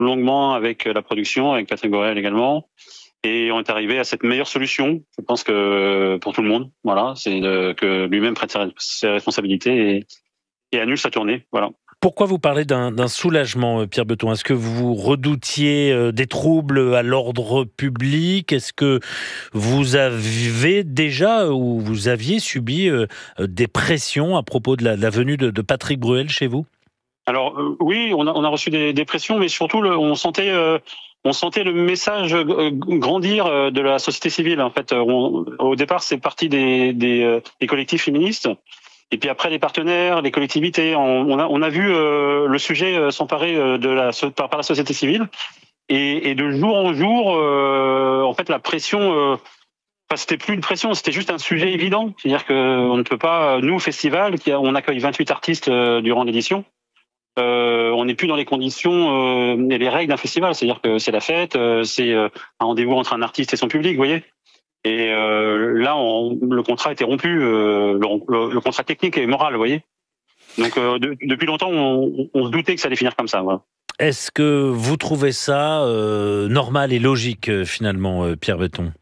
longuement avec la production, avec Patrick Borel également, et on est arrivé à cette meilleure solution. Je pense que pour tout le monde, voilà, c'est que lui-même prenne ses responsabilités et annule sa tournée, voilà. Pourquoi vous parlez d'un soulagement, Pierre Beton? Est-ce que vous redoutiez des troubles à l'ordre public? Est-ce que vous avez déjà ou vous aviez subi des pressions à propos de la venue de Patrick Bruel chez vous? Alors oui, on a reçu des pressions, mais surtout on sentait le message grandir de la société civile. En fait, au départ, c'est parti des collectifs féministes. Et puis après, les partenaires, les collectivités, on a vu le sujet s'emparer par la société civile. Et de jour en jour, en fait, la pression, c'était plus une pression, c'était juste un sujet évident. C'est-à-dire qu'on ne peut pas, nous, festival, on accueille 28 artistes durant l'édition. On n'est plus dans les conditions et les règles d'un festival. C'est-à-dire que c'est la fête, c'est un rendez-vous entre un artiste et son public, vous voyez. Et là, le contrat était rompu, le contrat technique et moral, vous voyez. Donc depuis longtemps, on se doutait que ça allait finir comme ça. Voilà. Est-ce que vous trouvez ça normal et logique finalement, Pierre Beton?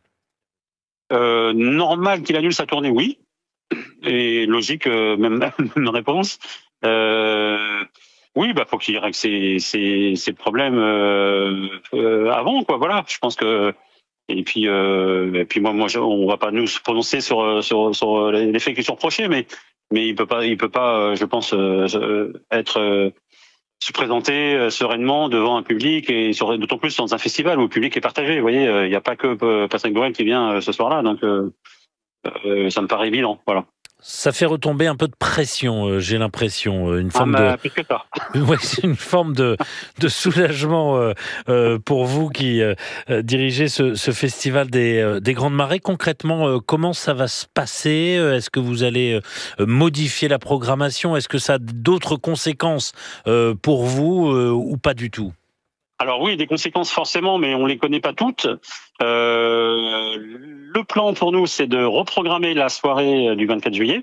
Normal qu'il annule sa tournée, oui. Et logique, même une réponse. Oui, faut qu'il règle ses problèmes avant, quoi. Voilà. Je pense que. Et puis moi, on va pas nous se prononcer sur les faits qui sont reprochés, mais il peut pas, je pense, être se présenter sereinement devant un public et d'autant plus dans un festival où le public est partagé. Vous voyez, il n'y a pas que Patrick Borel qui vient ce soir-là, donc ça me paraît évident. Voilà. Ça fait retomber un peu de pression, j'ai l'impression, une forme plus que ça. Ouais, c'est une forme de soulagement pour vous qui dirigez ce festival des Grandes Marées. Concrètement, comment ça va se passer? Est-ce que vous allez modifier la programmation? Est-ce que ça a d'autres conséquences pour vous ou pas du tout? Alors oui, des conséquences forcément, mais on les connaît pas toutes. Le plan pour nous, c'est de reprogrammer la soirée du 24 juillet.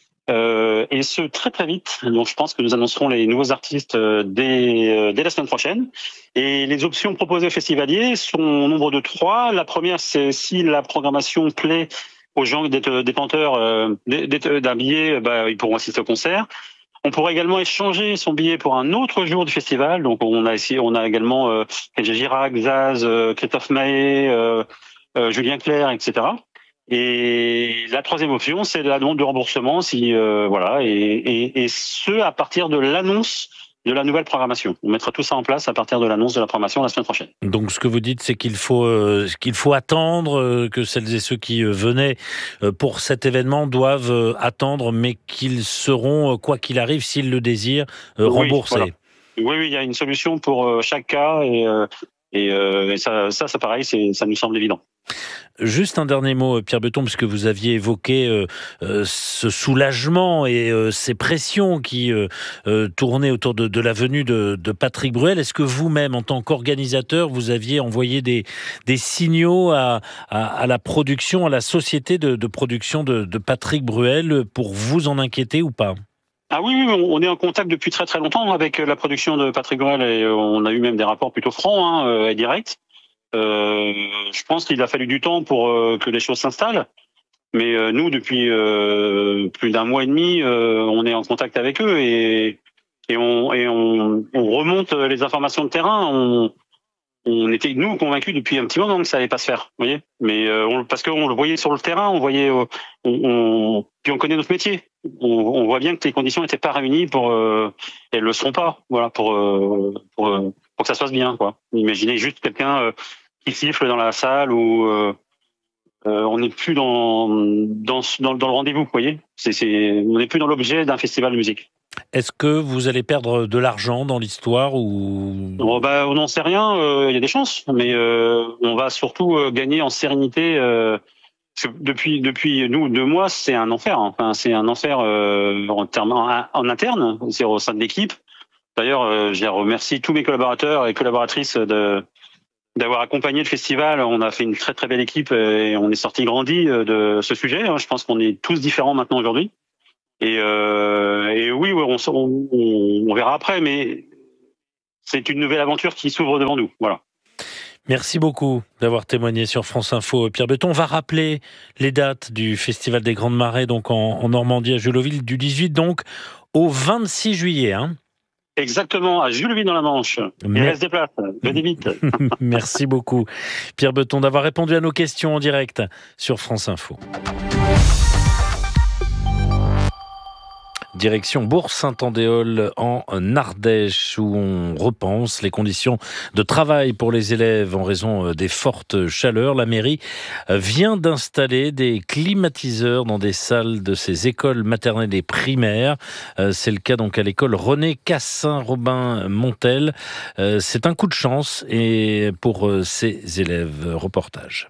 Et ce très très vite. Donc je pense que nous annoncerons les nouveaux artistes dès la semaine prochaine. Et les options proposées aux festivaliers sont au nombre de 3. La première, c'est si la programmation plaît aux gens d'être détenteurs d'un billet, ils pourront assister au concert. On pourrait également échanger son billet pour un autre jour du festival. Donc on a également Kenji Girac, Zaz, Christophe Maé, Julien Clerc, etc. Et la troisième option, c'est la demande de remboursement, et ce à partir de l'annonce de la nouvelle programmation. On mettra tout ça en place à partir de l'annonce de la programmation la semaine prochaine. Donc, ce que vous dites, c'est qu'il faut attendre, que celles et ceux qui venaient pour cet événement doivent attendre, mais qu'ils seront, quoi qu'il arrive, s'ils le désirent, remboursés. Voilà. Oui, il y a une solution pour chaque cas et ça pareil, ça nous semble évident. Juste un dernier mot, Pierre Beton, puisque vous aviez évoqué ce soulagement et ces pressions qui tournaient autour de la venue de Patrick Bruel. Est-ce que vous-même, en tant qu'organisateur, vous aviez envoyé des signaux à la production, à la société de production de Patrick Bruel pour vous en inquiéter ou pas? Ah oui, on est en contact depuis très très longtemps avec la production de Patrick Bruel et on a eu même des rapports plutôt francs et directs. Je pense qu'il a fallu du temps pour que les choses s'installent. Mais nous, depuis plus d'un mois et demi, on est en contact avec eux et on remonte les informations de terrain. On était nous convaincus depuis un petit moment que ça allait pas se faire, vous voyez. Mais parce qu'on le voyait sur le terrain, on voyait, puis on connaît notre métier. On voit bien que les conditions n'étaient pas réunies et elles le seront pas, voilà, pour que ça se passe bien, quoi. Imaginez juste quelqu'un qui siffle dans la salle ou on n'est plus dans le rendez-vous, vous voyez. On n'est plus dans l'objet d'un festival de musique. Est-ce que vous allez perdre de l'argent dans l'histoire ou... on n'en sait rien, il y a des chances, mais on va surtout gagner en sérénité. Depuis nous 2 mois, c'est un enfer. Enfin, c'est un enfer en interne, c'est au sein de l'équipe. D'ailleurs, je remercie tous mes collaborateurs et collaboratrices d'avoir accompagné le festival. On a fait une très très belle équipe et on est sorti grandi de ce sujet. Je pense qu'on est tous différents maintenant aujourd'hui. Et oui, on verra après, mais c'est une nouvelle aventure qui s'ouvre devant nous. Voilà. Merci beaucoup d'avoir témoigné sur France Info. Pierre Beton, on va rappeler les dates du Festival des Grandes Marées, donc en Normandie, à Julloville, du 18 donc au 26 juillet. Exactement, à Julloville dans la Manche. Il reste des places, venez vite. Merci beaucoup, Pierre Beton, d'avoir répondu à nos questions en direct sur France Info. Direction Bourg-Saint-Andéol en Ardèche, où on repense les conditions de travail pour les élèves en raison des fortes chaleurs. La mairie vient d'installer des climatiseurs dans des salles de ses écoles maternelles et primaires. C'est le cas donc à l'école René Cassin-Robin-Montel. C'est un coup de chance et pour ces élèves. Reportage.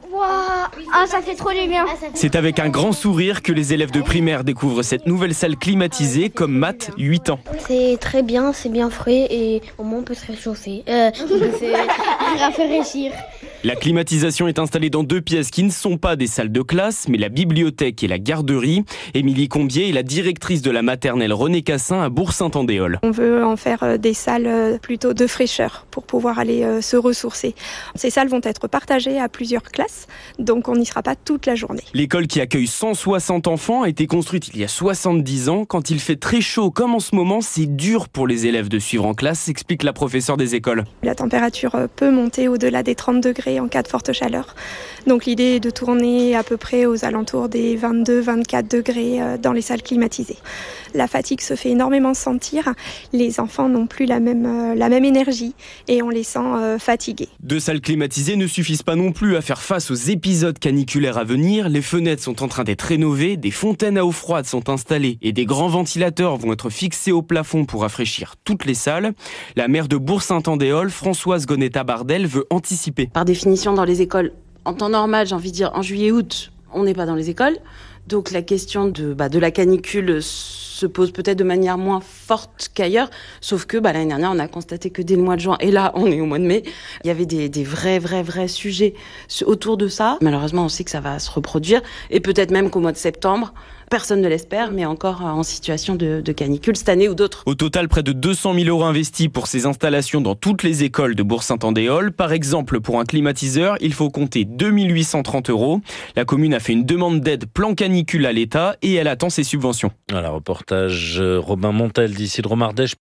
Ah, ça fait trop du bien. C'est avec un grand sourire que les élèves de primaire découvrent cette nouvelle salle climatisée comme Matt, 8 ans. C'est très bien, c'est bien frais et au moins on peut se réchauffer. C'est rafraîchir. La climatisation est installée dans 2 pièces qui ne sont pas des salles de classe, mais la bibliothèque et la garderie. Émilie Combier est la directrice de la maternelle René Cassin à Bourg-Saint-Andéol. On veut en faire des salles plutôt de fraîcheur pour pouvoir aller se ressourcer. Ces salles vont être partagées à plusieurs classes, donc on n'y sera pas toute la journée. L'école qui accueille 160 enfants a été construite il y a 70 ans. Quand il fait très chaud comme en ce moment, c'est dur pour les élèves de suivre en classe, explique la professeure des écoles. La température peut monter au-delà des 30 degrés en cas de forte chaleur. Donc l'idée est de tourner à peu près aux alentours des 22-24 degrés dans les salles climatisées. La fatigue se fait énormément sentir. Les enfants n'ont plus la même énergie et on les sent fatigués. 2 salles climatisées ne suffisent pas non plus à faire face aux épisodes caniculaires à venir. Les fenêtres sont en train d'être rénovées, des fontaines à eau froide sont installées et des grands ventilateurs vont être fixés au plafond pour rafraîchir toutes les salles. La maire de Bourg-Saint-Andéol, Françoise Gonetta-Bardel, veut anticiper. Par définition, dans les écoles, en temps normal, j'ai envie de dire en juillet-août, on n'est pas dans les écoles. Donc la question de la canicule se pose peut-être de manière moins forte qu'ailleurs, sauf que l'année dernière, on a constaté que dès le mois de juin, et là, on est au mois de mai, il y avait des vrais sujets autour de ça. Malheureusement, on sait que ça va se reproduire, et peut-être même qu'au mois de septembre, personne ne l'espère, mais encore en situation de canicule cette année ou d'autres. Au total, près de 200 000 € investis pour ces installations dans toutes les écoles de Bourg-Saint-Andéol. Par exemple, pour un climatiseur, il faut compter 2 830 €. La commune a fait une demande d'aide plan canicule à l'État et elle attend ses subventions. Voilà, reportage Robin Montel d'ici de Romardèche.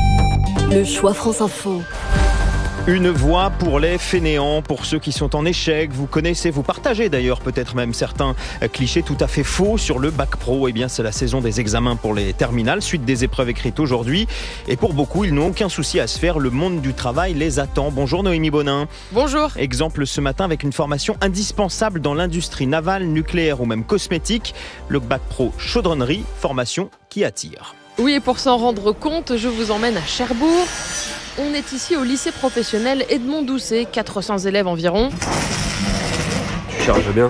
Le choix France Info. Une voix pour les fainéants, pour ceux qui sont en échec. Vous connaissez, vous partagez d'ailleurs peut-être même certains clichés tout à fait faux sur le bac pro. Eh bien, c'est la saison des examens pour les terminales, suite des épreuves écrites aujourd'hui. Et pour beaucoup, ils n'ont aucun souci à se faire. Le monde du travail les attend. Bonjour Noémie Bonin. Bonjour. Exemple ce matin avec une formation indispensable dans l'industrie navale, nucléaire ou même cosmétique. Le bac pro chaudronnerie, formation qui attire. Oui, et pour s'en rendre compte, je vous emmène à Cherbourg. On est ici au lycée professionnel Edmond Doucet, 400 élèves environ. Tu charges bien.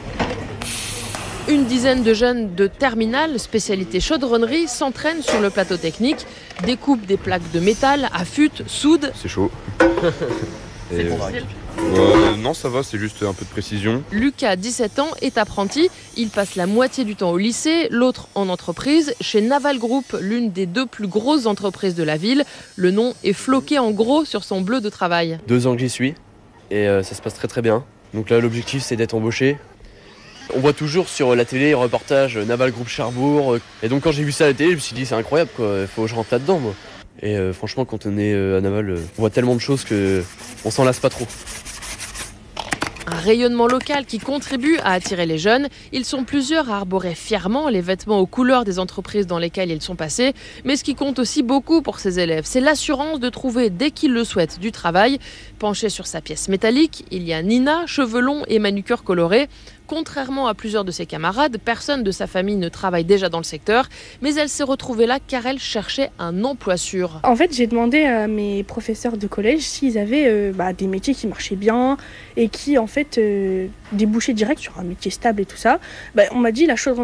Une dizaine de jeunes de terminale, spécialité chaudronnerie, s'entraînent sur le plateau technique, découpent des plaques de métal, affûtent, soudent. C'est chaud. C'est difficile. Non, ça va, c'est juste un peu de précision. Lucas, 17 ans, est apprenti. Il passe la moitié du temps au lycée, l'autre en entreprise, chez Naval Group, l'une des 2 plus grosses entreprises de la ville. Le nom est floqué en gros sur son bleu de travail. 2 ans que j'y suis et ça se passe très très bien. Donc là, l'objectif, c'est d'être embauché. On voit toujours sur la télé, reportage Naval Group Cherbourg. Et donc quand j'ai vu ça à la télé, je me suis dit c'est incroyable quoi, il faut que je rentre là-dedans moi. Et franchement, quand on est à Naval, on voit tellement de choses qu'on s'en lasse pas trop. Un rayonnement local qui contribue à attirer les jeunes. Ils sont plusieurs à arborer fièrement les vêtements aux couleurs des entreprises dans lesquelles ils sont passés. Mais ce qui compte aussi beaucoup pour ces élèves, c'est l'assurance de trouver, dès qu'ils le souhaitent, du travail. Penchée sur sa pièce métallique, il y a Nina, cheveux longs et manucure colorée. Contrairement à plusieurs de ses camarades, personne de sa famille ne travaille déjà dans le secteur, mais elle s'est retrouvée là car elle cherchait un emploi sûr. En fait, j'ai demandé à mes professeurs de collège s'ils avaient des métiers qui marchaient bien et qui, en fait, débouchaient direct sur un métier stable et tout ça. On m'a dit la chaudronnerie.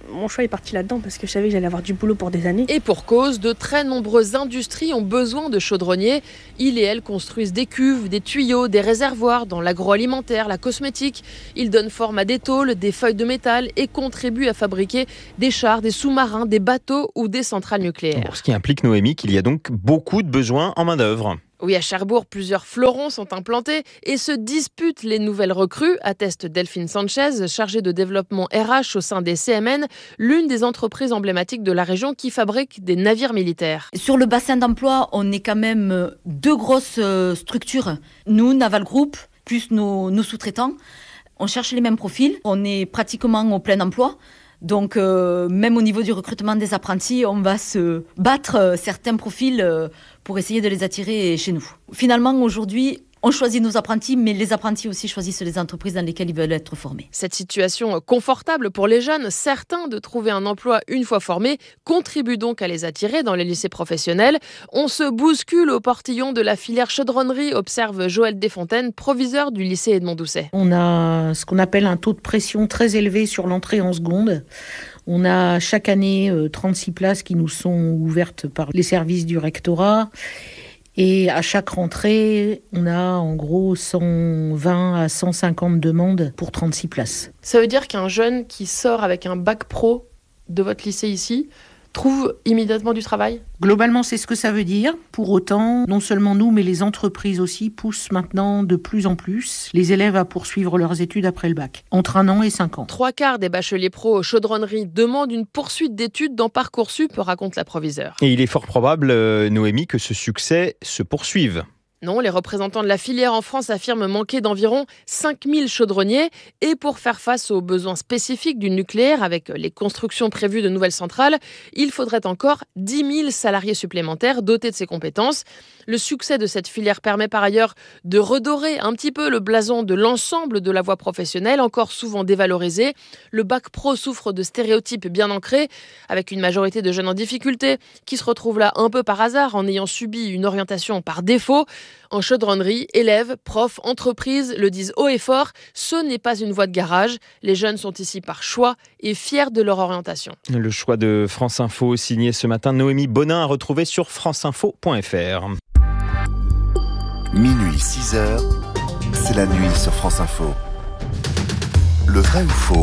mon choix est parti là-dedans parce que je savais que j'allais avoir du boulot pour des années. Et pour cause, de très nombreuses industries ont besoin de chaudronniers. Ils et elles construisent des cuves, des tuyaux, des réservoirs dans l'agroalimentaire, la cosmétique. Ils donnent forme à des tôles, des feuilles de métal et contribuent à fabriquer des chars, des sous-marins, des bateaux ou des centrales nucléaires. Bon, ce qui implique, Noémie, qu'il y a donc beaucoup de besoins en main-d'œuvre. Oui, à Cherbourg, plusieurs fleurons sont implantés et se disputent les nouvelles recrues, atteste Delphine Sanchez, chargée de développement RH au sein des CMN, l'une des entreprises emblématiques de la région qui fabrique des navires militaires. Sur le bassin d'emploi, on est quand même 2 grosses structures. Nous, Naval Group, plus nos sous-traitants. On cherche les mêmes profils. On est pratiquement au plein emploi. Donc, même au niveau du recrutement des apprentis, on va se battre certains profils pour essayer de les attirer chez nous. Finalement, aujourd'hui, on choisit nos apprentis, mais les apprentis aussi choisissent les entreprises dans lesquelles ils veulent être formés. Cette situation confortable pour les jeunes, certains de trouver un emploi une fois formés, contribue donc à les attirer dans les lycées professionnels. On se bouscule au portillon de la filière chaudronnerie, observe Joël Desfontaines, proviseur du lycée Edmond Doucet. On a ce qu'on appelle un taux de pression très élevé sur l'entrée en seconde. On a chaque année 36 places qui nous sont ouvertes par les services du rectorat. Et à chaque rentrée, on a en gros 120 à 150 demandes pour 36 places. Ça veut dire qu'un jeune qui sort avec un bac pro de votre lycée ici trouve immédiatement du travail ? Globalement, c'est ce que ça veut dire. Pour autant, non seulement nous, mais les entreprises aussi poussent maintenant de plus en plus les élèves à poursuivre leurs études après le bac, entre 1 an et 5 ans. 3/4 des bacheliers pro chaudronnerie demandent une poursuite d'études dans Parcoursup, raconte la proviseure. Et il est fort probable, Noémie, que ce succès se poursuive. Non, les représentants de la filière en France affirment manquer d'environ 5000 chaudronniers. Et pour faire face aux besoins spécifiques du nucléaire, avec les constructions prévues de nouvelles centrales, il faudrait encore 10 000 salariés supplémentaires dotés de ces compétences. Le succès de cette filière permet par ailleurs de redorer un petit peu le blason de l'ensemble de la voie professionnelle, encore souvent dévalorisée. Le bac pro souffre de stéréotypes bien ancrés, avec une majorité de jeunes en difficulté qui se retrouvent là un peu par hasard en ayant subi une orientation par défaut. En chaudronnerie, élèves, profs, entreprises le disent haut et fort, ce n'est pas une voie de garage. Les jeunes sont ici par choix et fiers de leur orientation. Le choix de France Info, signé ce matin Noémie Bonin, à retrouver sur franceinfo.fr. Minuit 6h, c'est la nuit sur France Info. Le vrai ou faux ?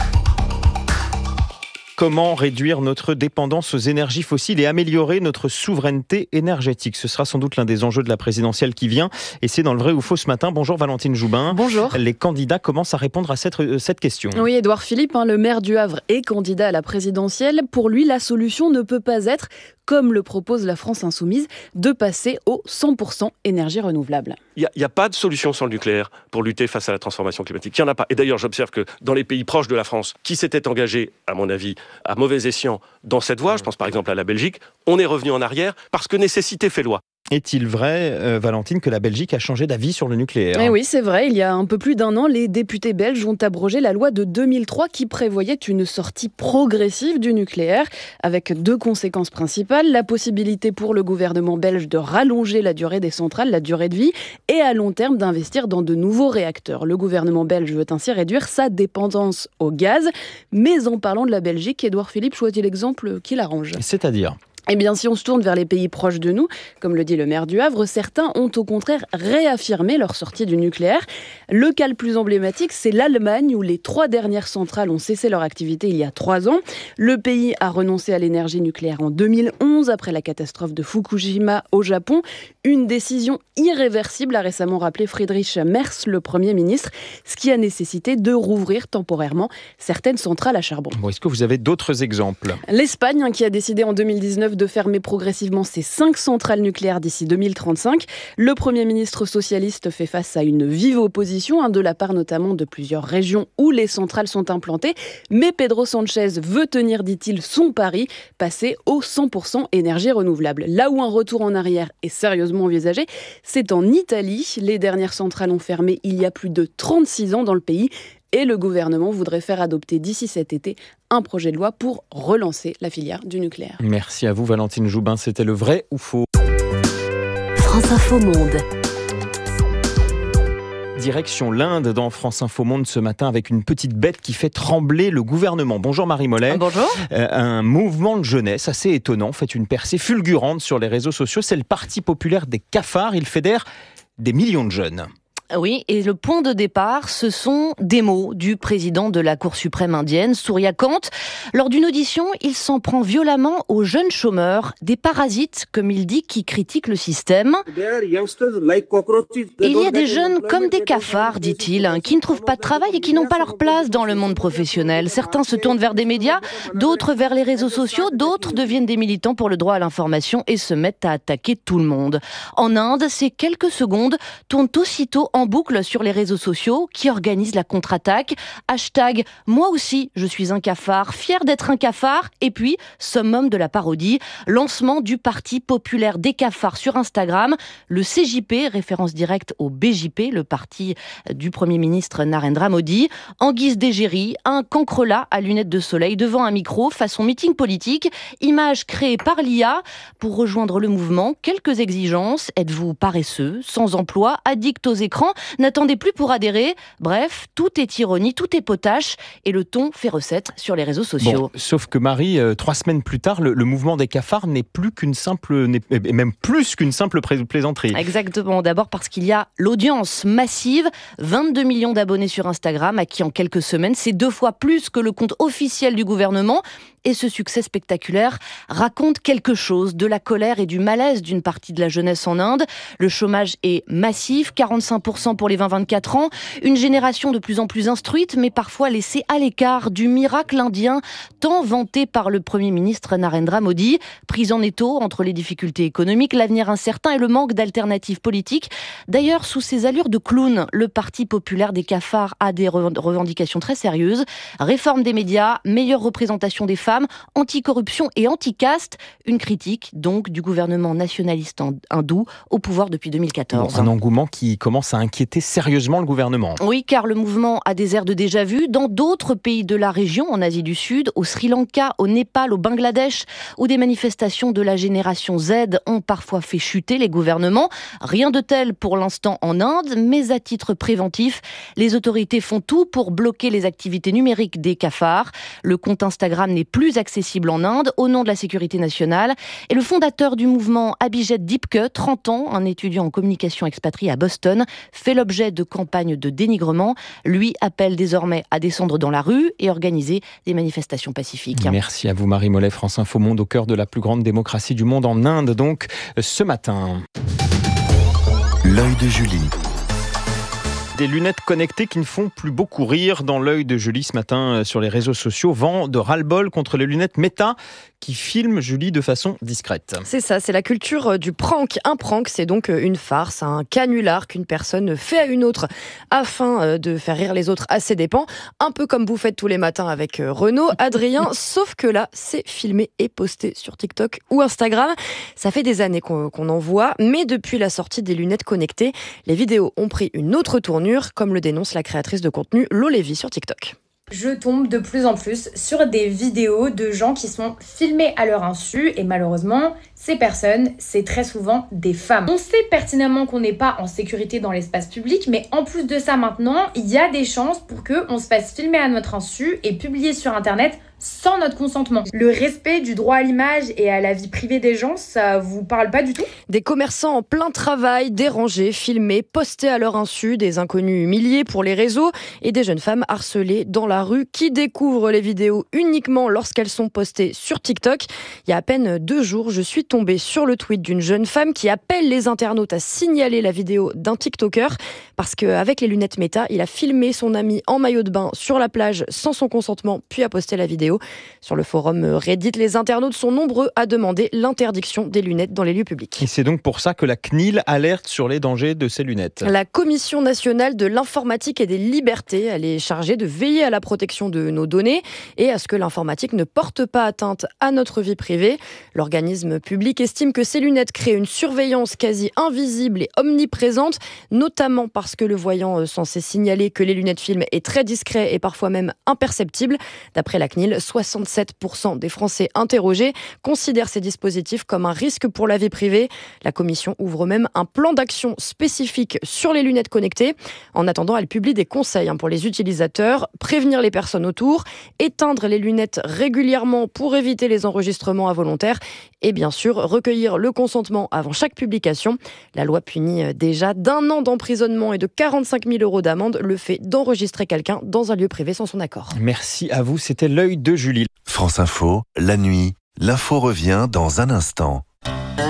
Comment réduire notre dépendance aux énergies fossiles et améliorer notre souveraineté énergétique ? Ce sera sans doute l'un des enjeux de la présidentielle qui vient. Et c'est dans le vrai ou faux ce matin. Bonjour Valentine Joubin. Bonjour. Les candidats commencent à répondre à cette question. Oui, Édouard Philippe, le maire du Havre, est candidat à la présidentielle. Pour lui, la solution ne peut pas être, comme le propose la France Insoumise, de passer au 100% énergie renouvelable. Il n'y a pas de solution sans le nucléaire pour lutter face à la transformation climatique. Il n'y en a pas. Et d'ailleurs, j'observe que dans les pays proches de la France, qui s'étaient engagés, à mon avis, à mauvais escient dans cette voie, je pense par exemple à la Belgique, on est revenu en arrière parce que nécessité fait loi. Est-il vrai, Valentine, que la Belgique a changé d'avis sur le nucléaire ? Eh oui, c'est vrai. Il y a un peu plus d'1 an, les députés belges ont abrogé la loi de 2003 qui prévoyait une sortie progressive du nucléaire, avec 2 conséquences principales. La possibilité pour le gouvernement belge de rallonger la durée des centrales, la durée de vie, et à long terme d'investir dans de nouveaux réacteurs. Le gouvernement belge veut ainsi réduire sa dépendance au gaz. Mais en parlant de la Belgique, Édouard Philippe choisit l'exemple qui l'arrange. C'est-à-dire ? Eh bien, si on se tourne vers les pays proches de nous, comme le dit le maire du Havre, certains ont au contraire réaffirmé leur sortie du nucléaire. Le cas le plus emblématique, c'est l'Allemagne, où les 3 dernières centrales ont cessé leur activité il y a 3 ans. Le pays a renoncé à l'énergie nucléaire en 2011, après la catastrophe de Fukushima au Japon. Une décision irréversible, a récemment rappelé Friedrich Merz, le Premier ministre, ce qui a nécessité de rouvrir temporairement certaines centrales à charbon. Bon, est-ce que vous avez d'autres exemples ? L'Espagne, qui a décidé en 2019 de fermer progressivement ses 5 centrales nucléaires d'ici 2035. Le Premier ministre socialiste fait face à une vive opposition, de la part notamment de plusieurs régions où les centrales sont implantées. Mais Pedro Sanchez veut tenir, dit-il, son pari, passer au 100% énergie renouvelable. Là où un retour en arrière est sérieusement envisagé, c'est en Italie. Les dernières centrales ont fermé il y a plus de 36 ans dans le pays. Et le gouvernement voudrait faire adopter d'ici cet été un projet de loi pour relancer la filière du nucléaire. Merci à vous Valentine Joubin, c'était le vrai ou faux ? France Info Monde. Direction l'Inde dans France Info Monde ce matin avec une petite bête qui fait trembler le gouvernement. Bonjour Marie Mollet. Bonjour. Un mouvement de jeunesse assez étonnant fait une percée fulgurante sur les réseaux sociaux. C'est le Parti populaire des cafards. Il fédère des millions de jeunes. Oui, et le point de départ, ce sont des mots du président de la Cour suprême indienne, Surya Kant. Lors d'une audition, il s'en prend violemment aux jeunes chômeurs, des parasites, comme il dit, qui critiquent le système. Il y a des jeunes comme des cafards, dit-il, qui ne trouvent pas de travail et qui n'ont pas leur place dans le monde professionnel. Certains se tournent vers des médias, d'autres vers les réseaux sociaux, d'autres deviennent des militants pour le droit à l'information et se mettent à attaquer tout le monde. En Inde, ces quelques secondes tournent aussitôt en boucle sur les réseaux sociaux qui organisent la contre-attaque. Hashtag « Moi aussi, je suis un cafard, fier d'être un cafard » et puis summum de la parodie, lancement du Parti populaire des cafards sur Instagram, le CJP, référence directe au BJP, le parti du Premier ministre Narendra Modi. En guise d'égérie, un cancrelat à lunettes de soleil devant un micro façon meeting politique, image créée par l'IA. Pour rejoindre le mouvement, quelques exigences. Êtes-vous paresseux, sans emploi, addict aux écrans? N'attendez plus pour adhérer. Bref, tout est ironie, tout est potache et le ton fait recette sur les réseaux sociaux. Bon, sauf que Marie, 3 semaines plus tard, le mouvement des cafards n'est même plus qu'une simple plaisanterie. Exactement. D'abord parce qu'il y a l'audience massive, 22 millions d'abonnés sur Instagram, à qui en quelques semaines, c'est 2 fois plus que le compte officiel du gouvernement. Et ce succès spectaculaire raconte quelque chose de la colère et du malaise d'une partie de la jeunesse en Inde. Le chômage est massif, 45% pour les 20-24 ans. Une génération de plus en plus instruite, mais parfois laissée à l'écart du miracle indien tant vanté par le Premier ministre Narendra Modi. Prise en étau entre les difficultés économiques, l'avenir incertain et le manque d'alternatives politiques. D'ailleurs, sous ses allures de clown, le Parti populaire des cafards a des revendications très sérieuses. Réforme des médias, meilleure représentation des femmes, anticorruption et anti-caste, une critique donc du gouvernement nationaliste hindou au pouvoir depuis 2014. Un engouement qui commence à inquiéter sérieusement le gouvernement. Oui, car le mouvement a des airs de déjà-vu dans d'autres pays de la région, en Asie du Sud, au Sri Lanka, au Népal, au Bangladesh, où des manifestations de la génération Z ont parfois fait chuter les gouvernements. Rien de tel pour l'instant en Inde, mais à titre préventif, les autorités font tout pour bloquer les activités numériques des cafards. Le compte Instagram n'est plus accessible en Inde au nom de la sécurité nationale. Et le fondateur du mouvement, Abhijit Dipke, 30 ans, un étudiant en communication expatrié à Boston, fait l'objet de campagnes de dénigrement. Lui appelle désormais à descendre dans la rue et organiser des manifestations pacifiques. Merci à vous Marie Mollet, France Info Monde, au cœur de la plus grande démocratie du monde en Inde, donc ce matin. L'œil de Julie. Des lunettes connectées qui ne font plus beaucoup rire dans l'œil de Julie ce matin sur les réseaux sociaux. Vent de ras-le-bol contre les lunettes Meta qui filment Julie de façon discrète. C'est ça, c'est la culture du prank. Un prank, c'est donc une farce, un canular qu'une personne fait à une autre afin de faire rire les autres à ses dépens. Un peu comme vous faites tous les matins avec Renaud, Adrien, sauf que là, c'est filmé et posté sur TikTok ou Instagram. Ça fait des années qu'on en voit, mais depuis la sortie des lunettes connectées, les vidéos ont pris une autre tournure, comme le dénonce la créatrice de contenu Lo Lévy sur TikTok. Je tombe de plus en plus sur des vidéos de gens qui sont filmés à leur insu et malheureusement, ces personnes, c'est très souvent des femmes. On sait pertinemment qu'on n'est pas en sécurité dans l'espace public, mais en plus de ça maintenant, il y a des chances pour qu'on se fasse filmer à notre insu et publier sur internet sans notre consentement. Le respect du droit à l'image et à la vie privée des gens, ça vous parle pas du tout? Des commerçants en plein travail, dérangés, filmés, postés à leur insu, des inconnus humiliés pour les réseaux et des jeunes femmes harcelées dans la rue qui découvrent les vidéos uniquement lorsqu'elles sont postées sur TikTok. Il y a à peine 2 jours, je suis tombée sur le tweet d'une jeune femme qui appelle les internautes à signaler la vidéo d'un TikToker parce qu'avec les lunettes Meta, il a filmé son ami en maillot de bain sur la plage sans son consentement puis a posté la vidéo. Sur le forum Reddit, les internautes sont nombreux à demander l'interdiction des lunettes dans les lieux publics. Et c'est donc pour ça que la CNIL alerte sur les dangers de ces lunettes. La Commission nationale de l'informatique et des libertés, elle est chargée de veiller à la protection de nos données et à ce que l'informatique ne porte pas atteinte à notre vie privée. L'organisme public estime que ces lunettes créent une surveillance quasi invisible et omniprésente, notamment parce parce que le voyant censé signaler que les lunettes film est très discret et parfois même imperceptible. D'après la CNIL, 67% des Français interrogés considèrent ces dispositifs comme un risque pour la vie privée. La commission ouvre même un plan d'action spécifique sur les lunettes connectées. En attendant, elle publie des conseils pour les utilisateurs, prévenir les personnes autour, éteindre les lunettes régulièrement pour éviter les enregistrements involontaires et bien sûr recueillir le consentement avant chaque publication. La loi punit déjà d'1 an d'emprisonnement et de 45 000 € d'amende le fait d'enregistrer quelqu'un dans un lieu privé sans son accord. Merci à vous, c'était l'œil de Julie. France Info, la nuit, l'info revient dans un instant.